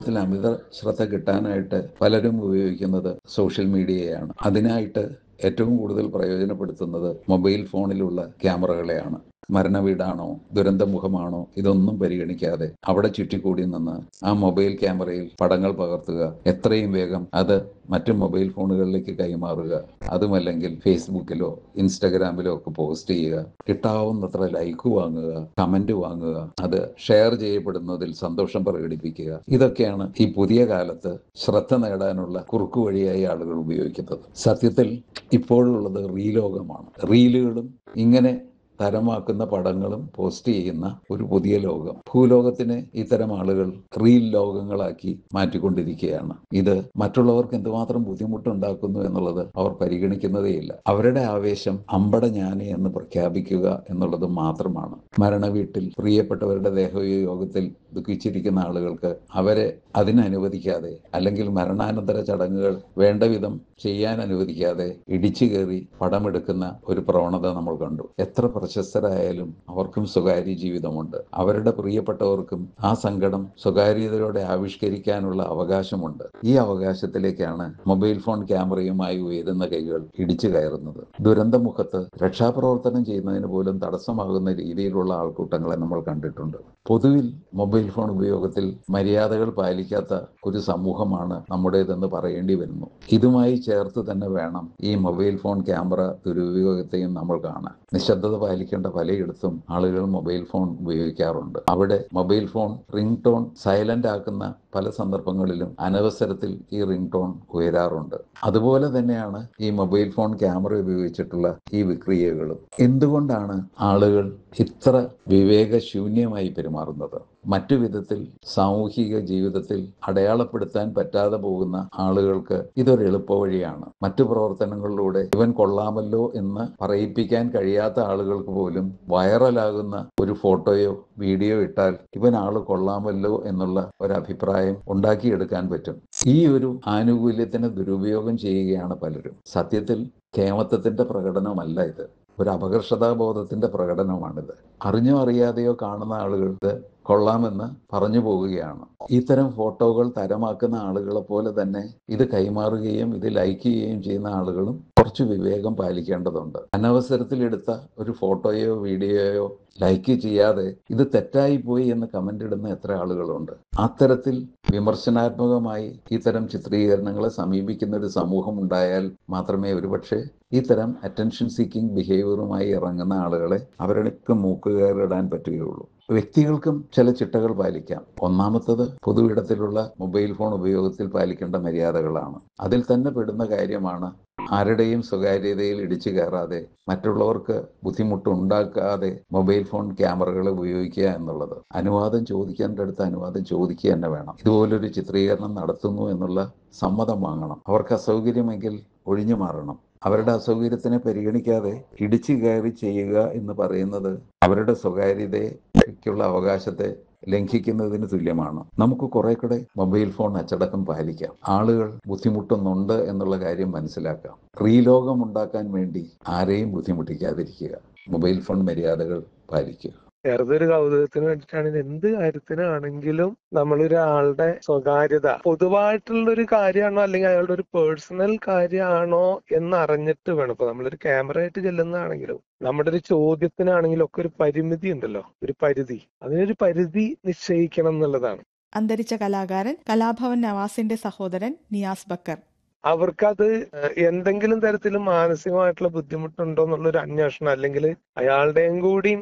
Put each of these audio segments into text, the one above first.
അമിത ശ്രദ്ധ കിട്ടാനായിട്ട് പലരും ഉപയോഗിക്കുന്നത് സോഷ്യൽ മീഡിയയാണ്. അതിനായിട്ട് ഏറ്റവും കൂടുതൽ പ്രയോജനപ്പെടുത്തുന്നത് മൊബൈൽ ഫോണിലുള്ള ക്യാമറകളെയാണ്. മരണവീടാണോ ദുരന്തമുഖമാണോ ഇതൊന്നും പരിഗണിക്കാതെ അവിടെ ചുറ്റിക്കൂടി നിന്ന് ആ മൊബൈൽ ക്യാമറയിൽ പടങ്ങൾ പകർത്തുക, എത്രയും വേഗം അത് മറ്റു മൊബൈൽ ഫോണുകളിലേക്ക് കൈമാറുക, അതുമല്ലെങ്കിൽ ഫേസ്ബുക്കിലോ ഇൻസ്റ്റഗ്രാമിലോ ഒക്കെ പോസ്റ്റ് ചെയ്യുക, കിട്ടാവുന്നത്ര ലൈക്ക് വാങ്ങുക, കമന്റ് വാങ്ങുക, അത് ഷെയർ ചെയ്യപ്പെടുന്നതിൽ സന്തോഷം പ്രകടിപ്പിക്കുക. ഇതൊക്കെയാണ് ഈ പുതിയ കാലത്ത് ശ്രദ്ധ നേടാനുള്ള കുറുക്കുവഴിയായി ആളുകൾ ഉപയോഗിക്കുന്നത്. സത്യത്തിൽ ഇപ്പോഴുള്ളത് റീലോകമാണ്. റീലുകളും ഇങ്ങനെ തരമാക്കുന്ന പടങ്ങളും പോസ്റ്റ് ചെയ്യുന്ന ഒരു പുതിയ ലോകം. ഭൂലോകത്തിനെ ഇത്തരം ആളുകൾ റീൽ ലോകങ്ങളാക്കി മാറ്റിക്കൊണ്ടിരിക്കുകയാണ്. ഇത് മറ്റുള്ളവർക്ക് എന്തുമാത്രം ബുദ്ധിമുട്ടുണ്ടാക്കുന്നു എന്നുള്ളത് അവർ പരിഗണിക്കുന്നതേയില്ല. അവരുടെ ആവേശം അമ്പട ഞാനേ എന്ന് പ്രഖ്യാപിക്കുക എന്നുള്ളത് മാത്രമാണ്. മരണവീട്ടിൽ പ്രിയപ്പെട്ടവരുടെ ദേഹയോഗത്തിൽ ദുഃഖിച്ചിരിക്കുന്ന ആളുകൾക്ക് അവരെ അതിനനുവദിക്കാതെ, അല്ലെങ്കിൽ മരണാനന്തര ചടങ്ങുകൾ വേണ്ട വിധം ചെയ്യാൻ അനുവദിക്കാതെ ഇടിച്ചു കയറി പടമെടുക്കുന്ന ഒരു പ്രവണത നമ്മൾ കണ്ടു. എത്ര പ്രശസ്തരായാലും അവർക്കും സ്വകാര്യ ജീവിതമുണ്ട്. അവരുടെ പ്രിയപ്പെട്ടവർക്കും ആ സങ്കടം സ്വകാര്യതയോടെ ആവിഷ്കരിക്കാനുള്ള അവകാശമുണ്ട്. ഈ അവകാശത്തിലേക്കാണ് മൊബൈൽ ഫോൺ ക്യാമറയുമായി ഉയരുന്ന കൈകൾ ഇടിച്ചു കയറുന്നത്. ദുരന്തമുഖത്ത് രക്ഷാപ്രവർത്തനം ചെയ്യുന്നതിന് പോലും തടസ്സമാകുന്ന രീതിയിലുള്ള ആൾക്കൂട്ടങ്ങളെ നമ്മൾ കണ്ടിട്ടുണ്ട്. പൊതുവിൽ മൊബൈൽ ഫോൺ ഉപയോഗത്തിൽ മര്യാദകൾ പാലിക്കാത്ത ഒരു സമൂഹമാണ് നമ്മുടേതെന്ന് പറയേണ്ടി വരുന്നു. ഇതുമായി ചേർത്ത് തന്നെ വേണം ഈ മൊബൈൽ ഫോൺ ക്യാമറ ദുരുപയോഗത്തെയും നമ്മൾ കാണാൻ. നിശബ്ദത പാലിക്കേണ്ട പലയിടത്തും ആളുകൾ മൊബൈൽ ഫോൺ ഉപയോഗിക്കാറുണ്ട്. അവിടെ mobile phone ring tone silent ആക്കുന്ന പല സന്ദർഭങ്ങളിലും അനവസരത്തിൽ ഈ റിംഗ് ടോൺ ഉയരാറുണ്ട്. അതുപോലെ തന്നെയാണ് ഈ മൊബൈൽ ഫോൺ ക്യാമറ ഉപയോഗിച്ചിട്ടുള്ള ഈ വിക്രിയകളും. എന്തുകൊണ്ടാണ് ആളുകൾ ഇത്ര വിവേകശൂന്യമായി പെരുമാറുന്നത്? മറ്റു വിധത്തിൽ സാമൂഹിക ജീവിതത്തിൽ അടയാളപ്പെടുത്താൻ പറ്റാതെ പോകുന്ന ആളുകൾക്ക് ഇതൊരു എളുപ്പവഴിയാണ്. മറ്റു പ്രവർത്തനങ്ങളിലൂടെ ഇവൻ കൊള്ളാമല്ലോ എന്ന് പറയിപ്പിക്കാൻ കഴിയാത്ത ആളുകൾക്ക് പോലും വൈറലാകുന്ന ഒരു ഫോട്ടോയോ വീഡിയോ ഇട്ടാൽ ഇവൻ ആള് കൊള്ളാമല്ലോ എന്നുള്ള ഒരു അഭിപ്രായം ഉണ്ടാക്കിയെടുക്കാൻ പറ്റും. ഈ ഒരു ആനുകൂല്യത്തിന് ദുരുപയോഗം ചെയ്യുകയാണ് പലരും. സത്യത്തിൽ കേമത്വത്തിന്റെ പ്രകടനമല്ല ഇത്, ഒരു അപകർഷതാബോധത്തിന്റെ പ്രകടനമാണിത്. അറിഞ്ഞോ അറിയാതെയോ കാണുന്ന ആളുകൾക്ക് കൊള്ളാമെന്ന് പറഞ്ഞു പോവുകയാണ്. ഇത്തരം ഫോട്ടോകൾ തരമാക്കുന്ന ആളുകളെ പോലെ തന്നെ ഇത് കൈമാറുകയും ഇത് ലൈക്ക് ചെയ്യുകയും ചെയ്യുന്ന ആളുകളും കുറച്ച് വിവേകം പാലിക്കേണ്ടതുണ്ട്. അനവസരത്തിൽ എടുത്ത ഒരു ഫോട്ടോയോ വീഡിയോയോ ലൈക്ക് ചെയ്യാതെ ഇത് തെറ്റായി പോയി എന്ന് കമന്റ് ഇടുന്ന എത്ര ആളുകളുണ്ട്. അത്തരത്തിൽ വിമർശനാത്മകമായി ഇത്തരം ചിത്രീകരണങ്ങളെ സമീപിക്കുന്ന ഒരു സമൂഹം ഉണ്ടായാൽ മാത്രമേ ഒരുപക്ഷെ ഇത്തരം അറ്റൻഷൻ സീക്കിംഗ് ബിഹേവിയറുമായി ഇറങ്ങുന്ന ആളുകളെ അവരുടെ മൂക്കുകയറിടാൻ പറ്റുകയുള്ളൂ. വ്യക്തികൾക്കും ചില ചിട്ടകൾ പാലിക്കാം. ഒന്നാമത്തത് പൊതുവിടത്തിലുള്ള മൊബൈൽ ഫോൺ ഉപയോഗത്തിൽ പാലിക്കേണ്ട മര്യാദകളാണ്. അതിൽ തന്നെ പെടുന്ന കാര്യമാണ് ആരുടെയും സ്വകാര്യതയിൽ ഇടിച്ചു കയറാതെ മറ്റുള്ളവർക്ക് ബുദ്ധിമുട്ടുണ്ടാക്കാതെ മൊബൈൽ ഫോൺ ക്യാമറകൾ ഉപയോഗിക്കുക എന്നുള്ളത്. അനുവാദം ചോദിക്കേണ്ടടുത്ത് അനുവാദം ചോദിക്കുക തന്നെ വേണം. ഇതുപോലൊരു ചിത്രീകരണം നടത്തുന്നു എന്നുള്ള സമ്മതം വാങ്ങണം. അവർക്ക് അസൗകര്യമെങ്കിൽ ഒഴിഞ്ഞു മാറണം. അവരുടെ അസൗകര്യത്തിനെ പരിഗണിക്കാതെ ഇടിച്ചു കയറി ചെയ്യുക എന്ന് പറയുന്നത് അവരുടെ സ്വകാര്യതയ്ക്കുള്ള അവകാശത്തെ ലംഘിക്കുന്നതിന് തുല്യമാണ്. നമുക്ക് കുറെ കൂടെ മൊബൈൽ ഫോൺ അച്ചടക്കം പാലിക്കാം. ആളുകൾ ബുദ്ധിമുട്ടുന്നുണ്ട് എന്നുള്ള കാര്യം മനസ്സിലാക്കാം. റീലോകം ഉണ്ടാക്കാൻ വേണ്ടി ആരെയും ബുദ്ധിമുട്ടിക്കാതിരിക്കുക. മൊബൈൽ ഫോൺ മര്യാദകൾ പാലിക്കുക. വെറുതെ ഒരു കൗതുകത്തിന് വേണ്ടിയിട്ടാണെങ്കിൽ എന്ത് കാര്യത്തിനാണെങ്കിലും നമ്മളൊരാളുടെ സ്വകാര്യത പൊതുവായിട്ടുള്ള ഒരു കാര്യമാണോ അല്ലെങ്കിൽ അയാളുടെ ഒരു പേഴ്സണൽ കാര്യമാണോ എന്നറിഞ്ഞിട്ട് വേണം. ഇപ്പൊ നമ്മളൊരു ക്യാമറ ആയിട്ട് ചെല്ലുന്നതാണെങ്കിലും നമ്മുടെ ഒരു ചോദ്യത്തിനാണെങ്കിലും ഒക്കെ ഒരു പരിമിതി ഉണ്ടല്ലോ, ഒരു പരിധി. അതിനൊരു പരിധി നിശ്ചയിക്കണം എന്നുള്ളതാണ്. അന്തരിച്ച കലാകാരൻ കലാഭവൻ നവാസിന്റെ സഹോദരൻ നിയാസ് ബക്കർ. അവർക്കത് എന്തെങ്കിലും തരത്തിൽ മാനസികമായിട്ടുള്ള ബുദ്ധിമുട്ടുണ്ടോ എന്നുള്ളൊരു അന്വേഷണം, അല്ലെങ്കിൽ അയാളുടെയും കൂടി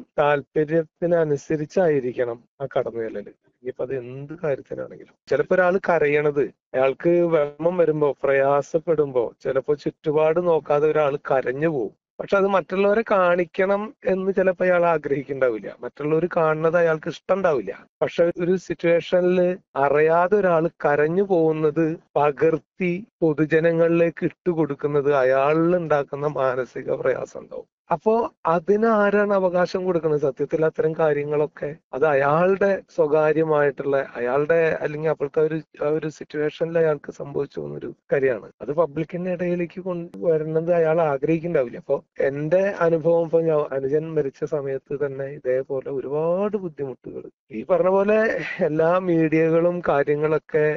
താല്പര്യത്തിനനുസരിച്ചായിരിക്കണം ആ കടന്നുചെല്ലല്. ഇനിയിപ്പോ അത് എന്ത് കാര്യത്തിനാണെങ്കിലും. ചിലപ്പോ ഒരാൾ കരയണത് അയാൾക്ക് വിഷമം വരുമ്പോ, പ്രയാസപ്പെടുമ്പോ, ചിലപ്പോ ചുറ്റുപാട് നോക്കാതെ ഒരാൾ കരഞ്ഞു പോകും. പക്ഷെ അത് മറ്റുള്ളവരെ കാണിക്കണം എന്ന് ചിലപ്പോൾ അയാൾ ആഗ്രഹിക്കുന്നുണ്ടാവില്ല. മറ്റുള്ളവർ കാണുന്നത് അയാൾക്ക് ഇഷ്ടം ഉണ്ടാവില്ല. പക്ഷെ ഒരു സിറ്റുവേഷനിൽ അറിയാതെ ഒരാൾ കരഞ്ഞു പോകുന്നത് പകർത്തി പൊതുജനങ്ങളിലേക്ക് ഇട്ടുകൊടുക്കുന്നത് അയാളിൽ ഉണ്ടാക്കുന്ന മാനസിക പ്രയാസം ഉണ്ടാവും. അപ്പോ അതിന് ആരാണ് അവകാശം കൊടുക്കുന്നത്? സത്യത്തിൽ അത്തരം കാര്യങ്ങളൊക്കെ അത് അയാളുടെ സ്വകാര്യമായിട്ടുള്ള അയാളുടെ അല്ലെങ്കിൽ അപ്പോഴത്തെ ഒരു സിറ്റുവേഷനിൽ അയാൾക്ക് സംഭവിച്ചു പോകുന്നൊരു കാര്യമാണ്. അത് പബ്ലിക്കിന്റെ ഇടയിലേക്ക് കൊണ്ടുവരുന്നത് അയാൾ ആഗ്രഹിക്കുന്നുണ്ടാവില്ല. അപ്പൊ എന്റെ അനുഭവം ഇപ്പൊ ഞാൻ അനുജൻ മരിച്ച സമയത്ത് തന്നെ ഇതേപോലെ ഒരുപാട് ബുദ്ധിമുട്ടുകൾ ഈ പറഞ്ഞ പോലെ എല്ലാ മീഡിയകളും കാര്യങ്ങളൊക്കെ